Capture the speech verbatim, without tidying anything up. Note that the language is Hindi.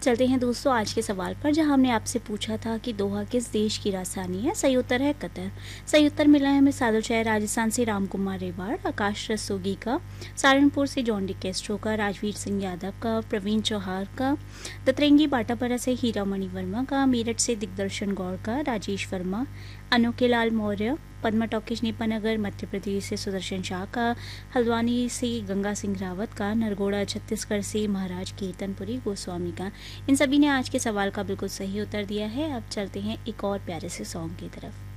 चलते हैं दोस्तों आज के सवाल पर, जहां हमने आपसे पूछा था कि दोहा किस देश की राजधानी है। सही उत्तर है कतर। सही उत्तर मिला है हमें सादुल शाह राजस्थान से राम कुमार रेवाड़, आकाश रस्तोगी का, सहारनपुर से जॉन डी कैस्ट्रो का, राजवीर सिंह यादव का, प्रवीण चौहान का, दतरेंगी बाटापरा से हीरा मणि वर्मा का, मेरठ से दिग्दर्शन गौड़ का, राजेश वर्मा, अनोखेलाल मौर्य, पद्मा टॉकीज नेपानगर मध्य प्रदेश से सुदर्शन शाह का, हल्द्वानी से गंगा सिंह रावत का, नरगोड़ा छत्तीसगढ़ से महाराज कीर्तनपुरी गोस्वामी का। इन सभी ने आज के सवाल का बिल्कुल सही उत्तर दिया है। अब चलते हैं एक और प्यारे से सॉन्ग की तरफ।